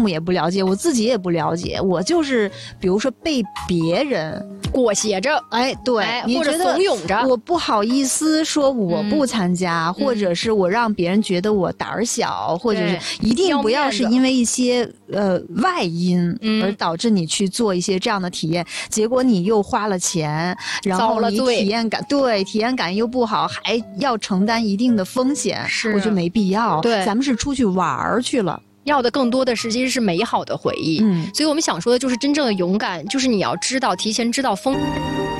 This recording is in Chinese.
目也不了解，我自己也不了解，我就是比如说被别人裹挟着， 对， 或者怂恿着， 我不好意思说我不参加，或者是我让别人觉得我胆儿小，或者是一定不要是因为一些外因而导致你去做一些这样的体验，结果你又花了钱，然后你体验感又不好，还要承担一定的风险，我觉得没必要。 对， 咱们是出去玩去了。 要的更多的其实是美好的回忆，所以我们想说的就是真正的勇敢，就是你要知道提前知道风。